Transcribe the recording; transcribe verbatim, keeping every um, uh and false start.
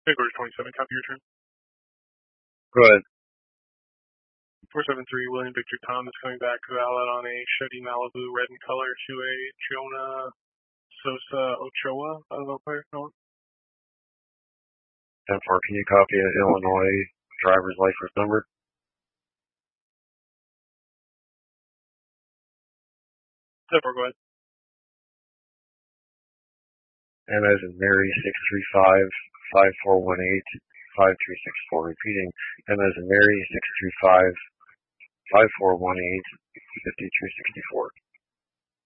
February twenty-seventh, copy your turn. Go ahead. four seven three, William Victor Tom is coming back valid on a Chevy Malibu red in color to a Jonah Sosa Ochoa. I don't know if I know. ten four, can you copy an Illinois driver's license number? ten four, go ahead. M as in Mary, six three five, five four one eight, five three six four. Repeating, M as in Mary, six three five, five four one eight, five three six four.